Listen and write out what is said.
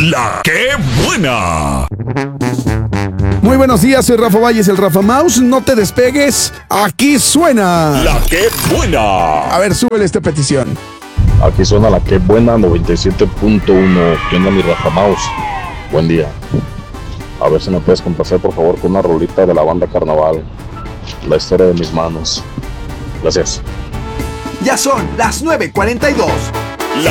La que buena. Muy buenos días, soy Rafa Valles, el Rafa Mouse. No te despegues, aquí suena. La que buena. A ver, súbele esta petición. Aquí suena La que buena 97.1. ¿Qué onda, mi Rafa Mouse? Buen día. A ver si me puedes complacer, por favor, con una rolita de la banda Carnaval. La historia de mis manos. Gracias. Ya son las 9:42.